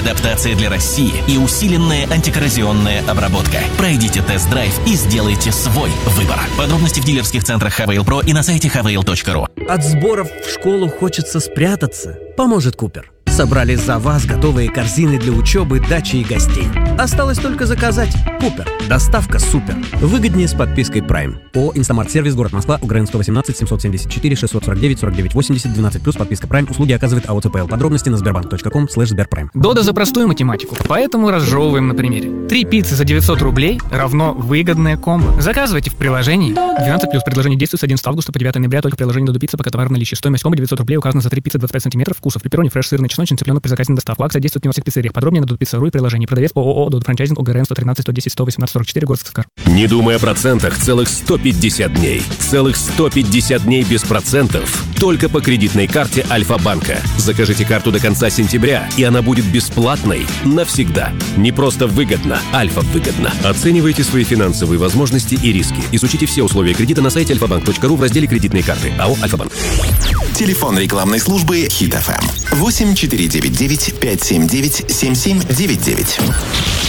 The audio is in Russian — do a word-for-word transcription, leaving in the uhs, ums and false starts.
адаптация для России и усиленная антикоррозионная обработка. Пройдите тест-драйв и сделайте свой выбор. Подробности в дилерских центрах Хавейл Про и на сайте хавейл точка ру. От сборов в школу хочется спрятаться. Поможет Купер. Собрали за вас готовые корзины для учебы, дачи и гостей. Осталось только заказать. Купер. Доставка супер. Выгоднее с подпиской Prime. ООО «Инстамарт Сервис», город Москва, УГРН сто восемнадцать семьсот семьдесят четыре шестьсот сорок девять сорок девять восемьдесят двенадцать плюс подписка Prime. Услуги оказывает АО ЦПЛ. Подробности на сбербанк точка ком слэш сберпрайм. Дода за простую математику, поэтому разжевываем на примере. Три пиццы за девятьсот рублей равно выгодное комбо. Заказывайте в приложении. двенадцать плюс. Предложение действует с одиннадцатого августа по девятое ноября только в приложении Додо Пицца, пока товар в наличии. Стоимость комбо девятьсот рублей указана за три пиццы двадцать пять сантиметров вкусов. Пепперони, фреш, сырный, чесночный, цыпленок при заказе на доставку. Акция действует не во всех пиццериях. Подробнее на Додо Пицца точка ру и приложении. Продавец ООО Додо Франчайзинг, ОГРН сто тринадцать сто десять сто восемнадцать сорок четыре, город Сыктывкар. Не думай о процентах целых сто пятьдесят дней. Целых сто пятьдесят дней без процентов. Только по кредитной карте Альфа-банка. Закажите карту до конца сентября, и она будет бесплатной навсегда. Не просто выгодно, Альфа-выгодно. Оценивайте свои финансовые возможности и риски. Изучите все условия кредита на сайте альфа банк точка ру в разделе «Кредитные карты». АО «Альфа-банк». Телефон рекламной службы Хит эф эм восемь четыре девять девять пять семь девять семь семь девять девять.